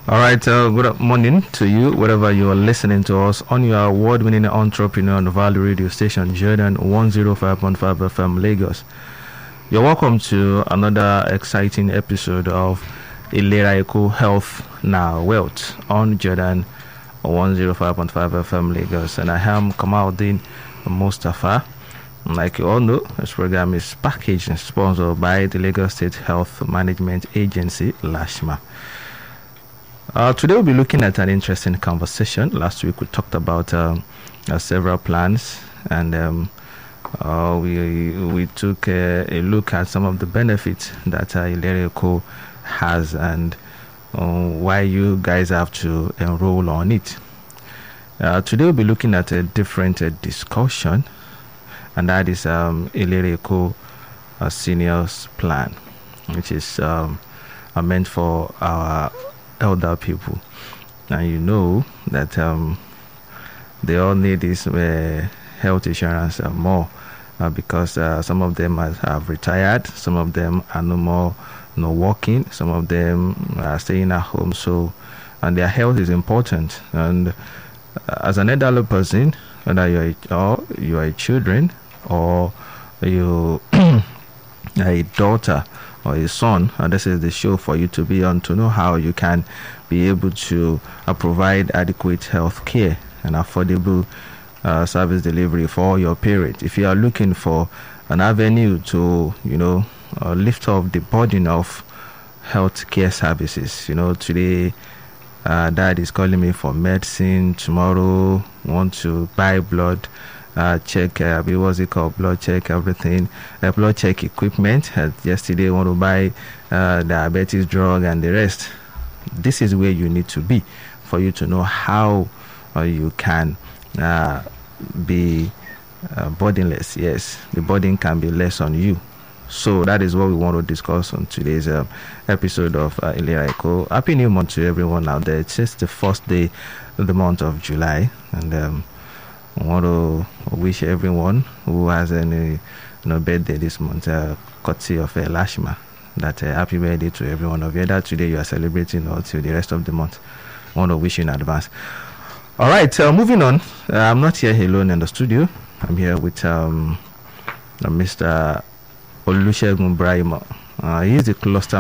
All right, good morning to you, wherever you are listening to us on your award-winning entrepreneur and value radio station, Jordan 105.5 FM Lagos. You're welcome to another exciting episode of Ilera Eco Health Now Wealth on Jordan 105.5 FM Lagos. And I am Kamaldeen Mustafa. Like you all know, this program is packaged and sponsored by the Lagos State Health Management Agency, LASHMA. Today we'll be looking at an interesting conversation. Last week we talked about several plans, and we took a look at some of the benefits that Ilera Eco has and why you guys have to enroll on it. Today we'll be looking at a different discussion, and that is Ilera Eco Seniors Plan, which is meant for our elder people. And you know that they all need this health insurance more because some of them have retired, some of them are no more working, some of them are staying at home, so and their health is important. And as an elderly person, whether you are a children or you are a daughter or a son, and this is the show for you to be on, to know how you can be able to provide adequate health care and affordable service delivery for all your parents. If you are looking for an avenue to lift off the burden of health care services, today dad is calling me for medicine, tomorrow want to buy blood check, what's it called, blood check, everything, blood check equipment. Yesterday want to buy diabetes drug and the rest. This is where you need to be for you to know how you can be burdenless. Yes, the burden can be less on you. So that is what we want to discuss on today's episode of Ilera Eco. Happy New Month to everyone out there. It's just the first day of the month of July, and I want to wish everyone who has any birthday this month, courtesy of LASHMA, that happy birthday to everyone of you. That today you are celebrating or till the rest of the month. I want to wish you in advance. All right, moving on. I'm not here alone in the studio. I'm here with Mr. Olusegun Brahima. He is the cluster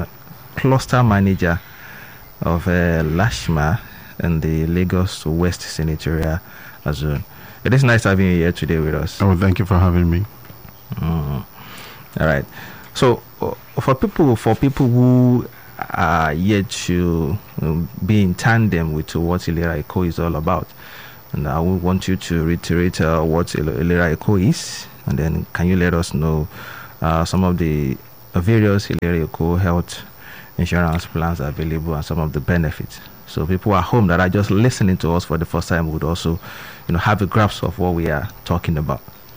manager of LASHMA in the Lagos West Senatorial Zone. It is nice having you here today with us. Oh, thank you for having me. All right. So, for people who are yet to be in tandem with what Ilera Eco is all about, and I would want you to reiterate what Ilera Eco is, and then can you let us know some of the various Ilera Eco health insurance plans available and some of the benefits, so people at home that are just listening to us for the first time would also have a grasp of what we are talking about.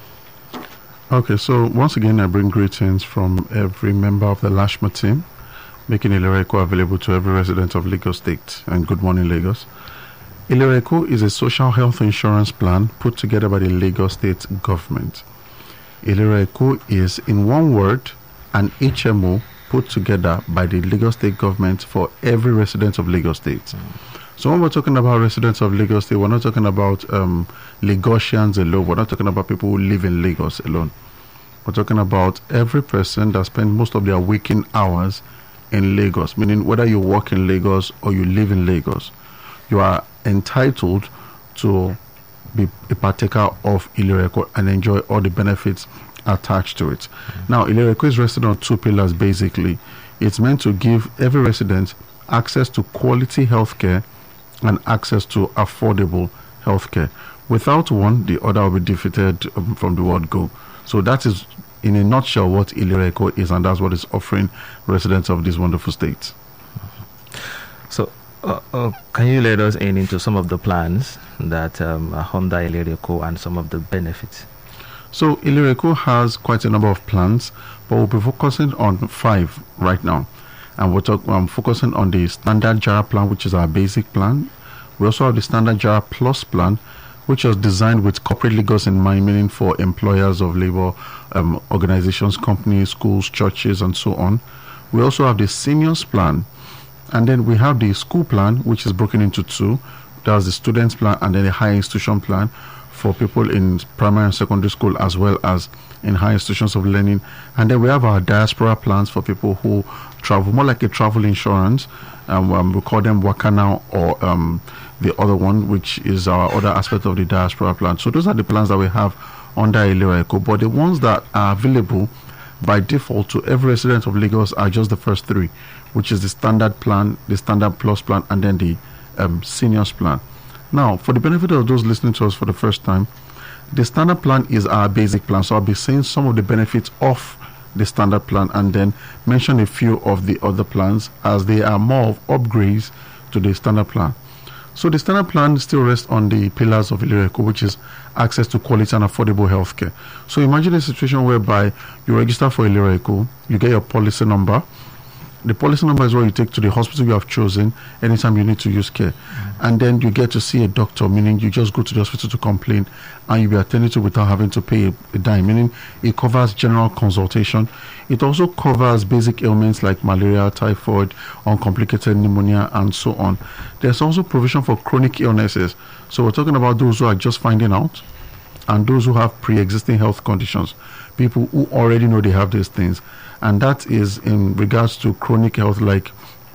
Okay, so once again I bring greetings from every member of the LASHMA team, making Ilera Eco available to every resident of Lagos State. And good morning, Lagos. Ilera Eco is a social health insurance plan put together by the Lagos State government. Ilera Eco is, in one word, an HMO put together by the Lagos State government for every resident of Lagos State. So when we're talking about residents of Lagos State, we're not talking about Lagosians alone. We're not talking about people who live in Lagos alone. We're talking about every person that spends most of their waking hours in Lagos, meaning whether you work in Lagos or you live in Lagos, you are entitled to be a partaker of Ilera Eco and enjoy all the benefits attached to it. Now, Ilera Eco is rested on two pillars basically. It's meant to give every resident access to quality healthcare and access to affordable healthcare. Without one, the other will be defeated from the word go. So that is, in a nutshell, what Ilera Eco is, and that's what it's offering residents of this wonderful state. So, can you let us in into some of the plans that are under Ilera Eco and some of the benefits? So, Ilera Eco has quite a number of plans, but we'll be focusing on 5 right now. And we're focusing on the Standard JARA plan, which is our basic plan. We also have the Standard JARA Plus plan, which was designed with corporate Lagos in mind, meaning for employers of labor, organizations, companies, schools, churches, and so on. We also have the Seniors plan, And then we have the school plan, which is broken into two. There's the students plan and then the higher institution plan for people in primary and secondary school as well as in higher institutions of learning. And then we have our diaspora plans for people who travel, more like a travel insurance. We call them Wakana or the other one, which is our other aspect of the diaspora plan. So those are the plans that we have under Ilera Eco. But the ones that are available by default to every resident of Lagos are just the first three, which is the standard plan, the standard plus plan, and then the seniors plan. Now, for the benefit of those listening to us for the first time, the standard plan is our basic plan. So I'll be saying some of the benefits of the standard plan and then mention a few of the other plans as they are more of upgrades to the standard plan. So the standard plan still rests on the pillars of Ilera Eco, which is access to quality and affordable healthcare. So imagine a situation whereby you register for Ilera Eco, you get your policy number. The policy number is what you take to the hospital you have chosen anytime you need to use care. And then you get to see a doctor, meaning you just go to the hospital to complain and you'll be attended to without having to pay a dime, meaning it covers general consultation. It also covers basic ailments like malaria, typhoid, uncomplicated pneumonia, and so on. There's also provision for chronic illnesses. So we're talking about those who are just finding out and those who have pre-existing health conditions, people who already know they have these things. And that is in regards to chronic health like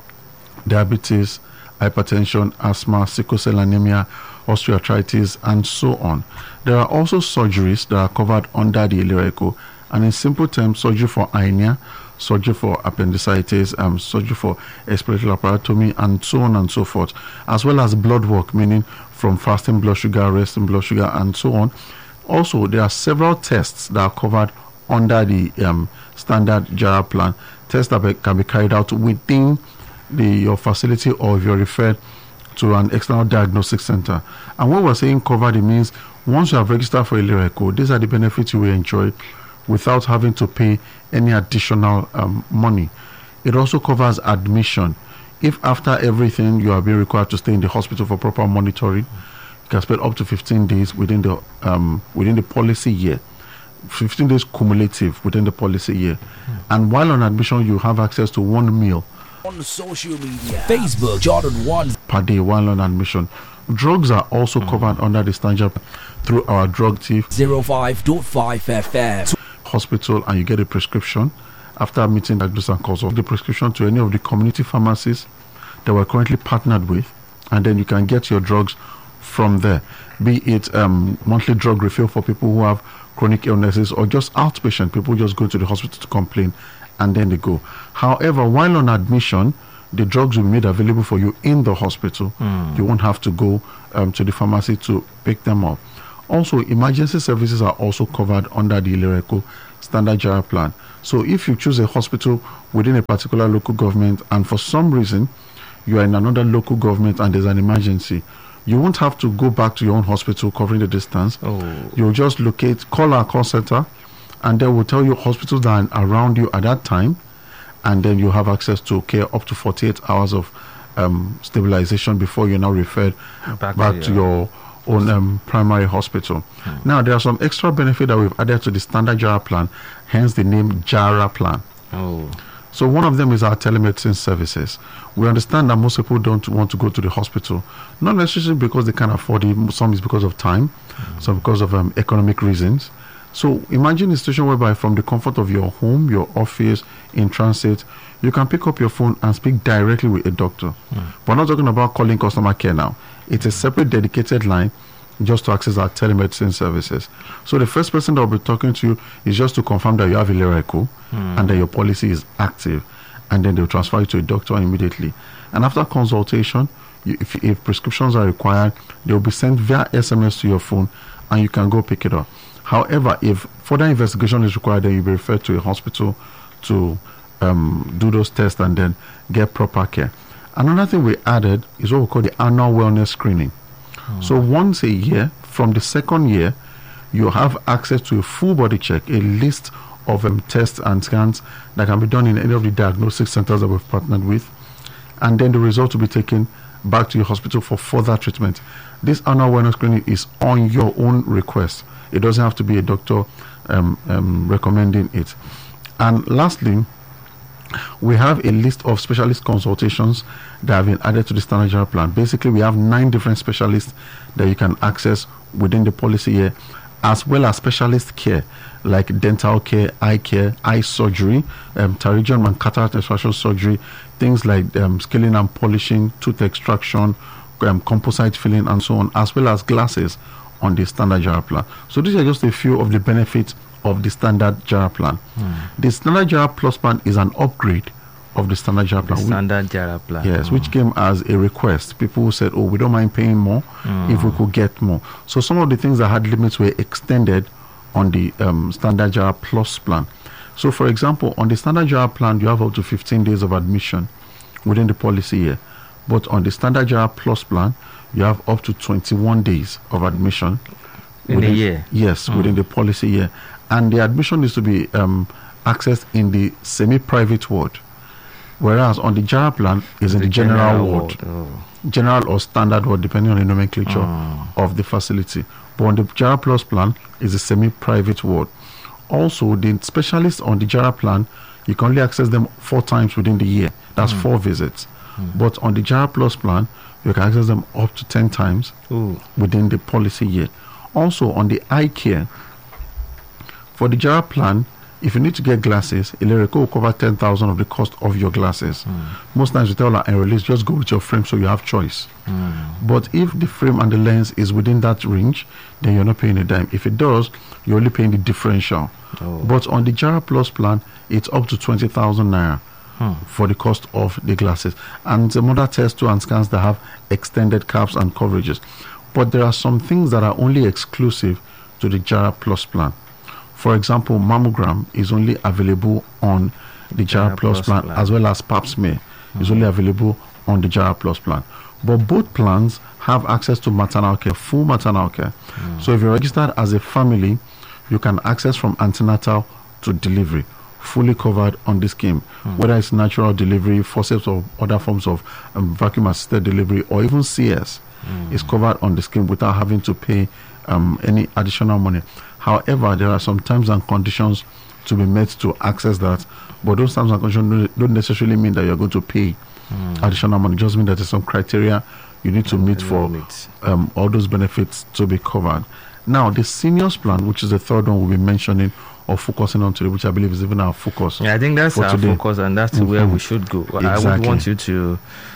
diabetes, hypertension, asthma, sickle cell anemia, osteoarthritis, and so on. There are also surgeries that are covered under the Ilera Eco, and in simple terms, surgery for hernia, surgery for appendicitis, surgery for expiratory laparotomy, and so on and so forth, as well as blood work, meaning from fasting blood sugar, resting blood sugar, and so on. Also, there are several tests that are covered under the standard JARA plan, tests that can be carried out within your facility, or if you're referred to an external diagnostic center. And what we're saying covered, it means once you have registered for Ilera Eco, these are the benefits you will enjoy without having to pay any additional money. It also covers admission. If after everything you are being required to stay in the hospital for proper monitoring, you can spend up to 15 days within the policy year. 15 days cumulative within the policy year. And while on admission, you have access to one meal on social media, Facebook, Jordan 1 per day while on admission. Drugs are also covered under the standard through our drug thief 05.5 FM hospital, and you get a prescription after meeting diagnosis and consult the prescription to any of the community pharmacies that we're currently partnered with, and then you can get your drugs from there, be it monthly drug refill for people who have chronic illnesses, or just outpatient people just go to the hospital to complain and then they go. However, while on admission, the drugs will be made available for you in the hospital. You won't have to go to the pharmacy to pick them up. Also, emergency services are also covered under the Ilera Eco standard JARA plan. So if you choose a hospital within a particular local government and for some reason you are in another local government and there's an emergency, you won't have to go back to your own hospital covering the distance. You'll just call our call center, and they will tell you hospitals that are around you at that time, and then you have access to care up to 48 hours of stabilization before you're now referred back to your own primary hospital. Now, there are some extra benefit that we've added to the standard JARA plan, hence the name JARA plan. So one of them is our telemedicine services. We understand that most people don't want to go to the hospital, not necessarily because they can't afford it. Some is because of time, some because of economic reasons. So imagine a situation whereby from the comfort of your home, your office, in transit, you can pick up your phone and speak directly with a doctor. We're not talking about calling customer care now. It's a separate dedicated line just to access our telemedicine services. So the first person that will be talking to you is just to confirm that you have Ilera Eco and that your policy is active, and then they'll transfer you to a doctor immediately. And after consultation, if prescriptions are required, they will be sent via SMS to your phone and you can go pick it up. However, if further investigation is required, then you'll be referred to a hospital to do those tests and then get proper care. Another thing we added is what we call the annual wellness screening. So once a year, from the second year, you have access to a full body check, a list of tests and scans that can be done in any of the diagnostic centers that we've partnered with, and then the results will be taken back to your hospital for further treatment. This annual wellness screening is on your own request. It doesn't have to be a doctor recommending it. And lastly, We have a list of specialist consultations that have been added to the standard general plan. Basically, we have 9 different specialists that you can access within the policy year, as well as specialist care like dental care, eye surgery, pterygium and cataract extraction surgery, things like scaling and polishing, tooth extraction, composite filling, and so on, as well as glasses on the standard general plan. So these are just a few of the benefits of the standard general plan. The standard general plus plan is an upgrade of the standard general plan. Standard general plan. Yes, which came as a request. People who said, oh, we don't mind paying more if we could get more. So some of the things that had limits were extended on the standard general plus plan. So for example, on the standard general plan, you have up to 15 days of admission within the policy year. But on the standard general plus plan, you have up to 21 days of admission in a year. Yes, within the policy year. And the admission is to be accessed in the semi-private ward, whereas on the general plan is in the general ward. General or standard ward, depending on the nomenclature of the facility. But on the general plus plan is a semi-private ward. Also, the specialists on the general plan, you can only access them 4 times within the year. That's 4 visits. But on the general plus plan, you can access them up to 10 times within the policy year. Also, on the eye care, for the general plan, if you need to get glasses, Ilerico will cover 10,000 of the cost of your glasses. Most times we tell our enrollees, just go with your frame so you have choice. But if the frame and the lens is within that range, then you're not paying a dime. If it does, you're only paying the differential. But on the Jara Plus plan, it's up to 20,000 naira for the cost of the glasses. And some other tests too and scans that have extended caps and coverages. But there are some things that are only exclusive to the Jara Plus plan. For example, mammogram is only available on the Jara Plus plan, as well as pap smear is only available on the Jara Plus plan. But both plans have access to maternal care, full maternal care. So if you're registered as a family, you can access from antenatal to delivery, fully covered on this scheme, whether it's natural delivery, forceps or other forms of vacuum assisted delivery, or even CS is covered on the scheme without having to pay any additional money. However, there are some terms and conditions to be met to access that, but those terms and conditions don't necessarily mean that you're going to pay additional money. It just means that there's some criteria you need to meet for all those benefits to be covered. Now, the seniors plan, which is the third one we'll be mentioning or focusing on today, which I believe is even our focus. Yeah, I think that's our today. Focus, and that's where we should go. Exactly. I would want you to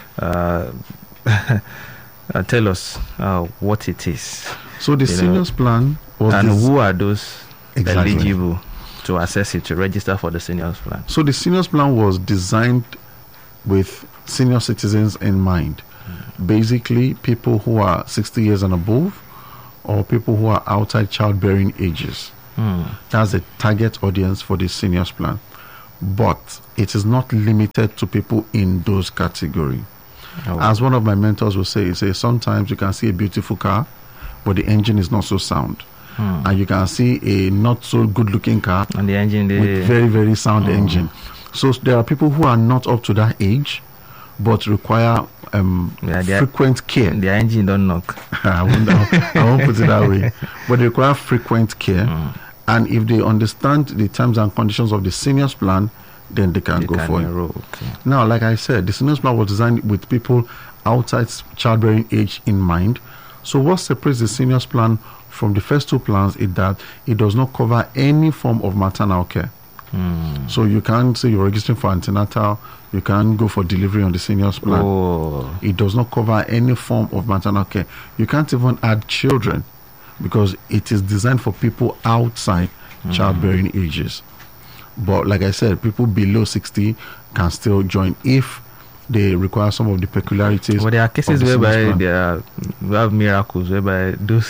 tell us what it is. So the seniors plan was and who are those eligible to access it, to register for the seniors plan? So the seniors plan was designed with senior citizens in mind. Basically, people who are 60 years and above, or people who are outside childbearing ages. That's the target audience for the seniors plan. But it is not limited to people in those categories. As one of my mentors will say, sometimes you can see a beautiful car, but the engine is not so sound. And you can see a not so good looking car and the engine with very, very sound engine. So there are people who are not up to that age, but require frequent care. The engine don't knock. I won't put it that way. But they require frequent care. And if they understand the terms and conditions of the seniors plan, then they can go for it. Now, like I said, the seniors plan was designed with people outside childbearing age in mind. So what separates the seniors plan from the first 2 plans is that it does not cover any form of maternal care. So you can't say you're registering for antenatal, you can't go for delivery on the seniors plan. It does not cover any form of maternal care. You can't even add children because it is designed for people outside childbearing ages. But like I said, people below 60 can still join if they require some of the peculiarities. But there are cases whereby we have miracles whereby those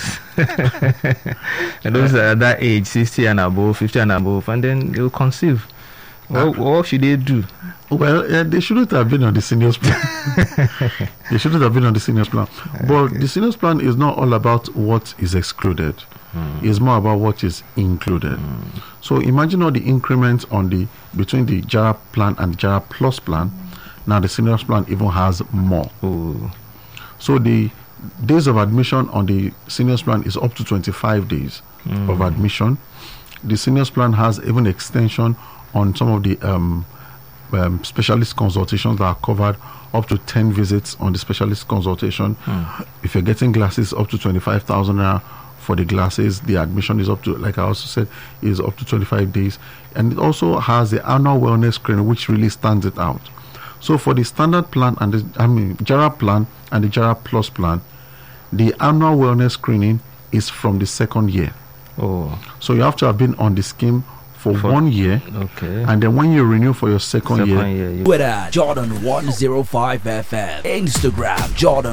those are that age, 60 and above, 50 and above, and then they'll conceive. What should they do? Well, they shouldn't have been on the seniors plan. They shouldn't have been on the seniors plan. But the seniors plan is not all about what is excluded. It's more about what is included. So imagine all the increments between the Jara plan and the Jara Plus plan. Now the seniors plan even has more. So the days of admission on the seniors plan is up to 25 days of admission. The seniors plan has even extension on some of the specialist consultations that are covered up to 10 visits on the specialist consultation. If you're getting glasses, up to 25,000 naira for the glasses. The admission is up to, like I also said, is up to 25 days. And it also has the annual wellness screening, which really stands it out. So for the standard plan and the JARA plan and the JARA Plus plan, the annual wellness screening is from the second year. Oh. So you have to have been on the scheme for 1 year. Okay. And then when you renew for your second year, Twitter, Jordan105FM. Instagram,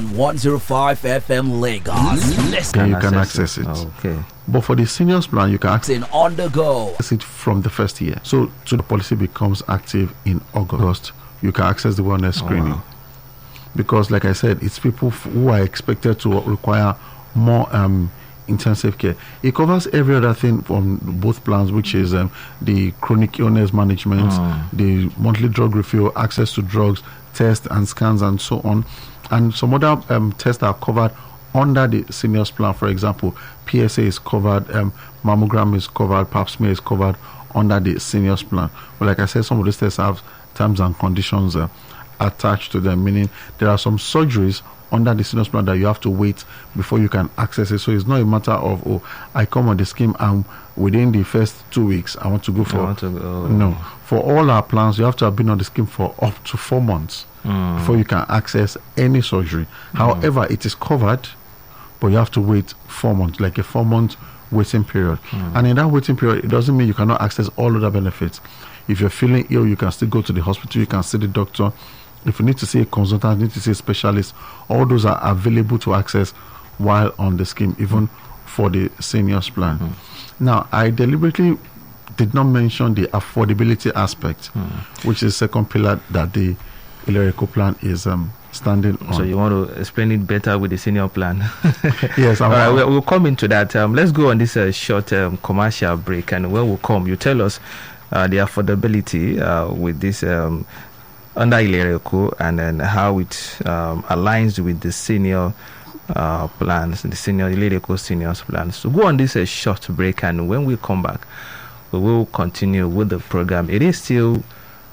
Jordan105FM Lagos. then you can access it. Okay. But for the seniors plan, you can Listen on the go. access it from the first year. So the policy becomes active in August. You can access the wellness screening. wow. Because, like I said, it's people who are expected to require more intensive care. It covers every other thing from both plans, which is the chronic illness management, the monthly drug refill, access to drugs, tests and scans, and so on. And some other tests are covered under the seniors plan. For example, PSA is covered, mammogram is covered, pap smear is covered under the seniors plan. But like I said, some of these tests have terms and conditions attached to them, meaning there are some surgeries under the seniors plan that you have to wait before you can access it. So it's not a matter of, oh, I come on the scheme and within the first 2 weeks I want to go for. No, for all our plans you have to have been on the scheme for up to 4 months before you can access any surgery. However, it is covered, but you have to wait 4 months, like a 4-month waiting period. And in that waiting period, it doesn't mean you cannot access all other benefits. If you're feeling ill, you can still go to the hospital, you can see the doctor. If you need to see a consultant, need to see a specialist, all those are available to access while on the scheme, even for the seniors plan. Now, I deliberately did not mention the affordability aspect, which is the second pillar that the Ilerico plan is standing on. So you want to explain it better with the senior plan? Yes. All right, we'll come into that. Let's go on this short commercial break, and when we come, you tell us the affordability with this under Ilerico, and then how it aligns with the senior plans, the senior Ilerico seniors plans. So go on this short break, and when we come back, we will continue with the program. It is still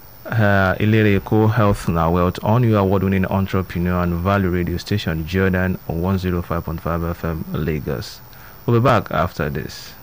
Ilerico Health Now Wealth on your award-winning entrepreneur and value radio station Jordan on 105.5 FM Lagos. We'll be back after this.